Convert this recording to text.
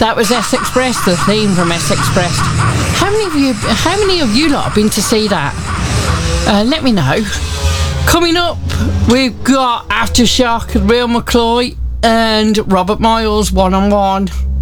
That was S Express, the theme from S Express. How many of you lot have been to see that? Let me know. Coming up, we've got Aftershock, Real McCloy and Robert Miles, One on One.